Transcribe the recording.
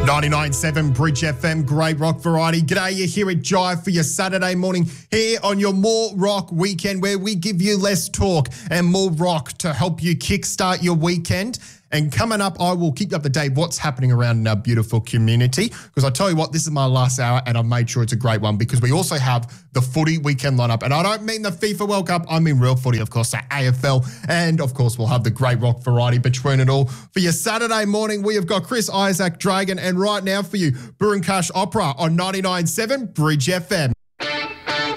99.7 Bridge FM, great rock variety. G'day, you're here at Jive for your Saturday morning here on your More Rock weekend, where we give you less talk and more rock to help you kickstart your weekend. And coming up, I will keep you up to date what's happening around in our beautiful community, because I tell you what, this is my last hour and I've made sure it's a great one, because we also have the footy weekend lineup. And I don't mean the FIFA World Cup, I mean real footy, of course, the AFL. And of course, we'll have the great rock variety between it all. For your Saturday morning, we have got Chris Isaac Dragon, and right now for you, Burunkash Opera on 99.7 Bridge FM.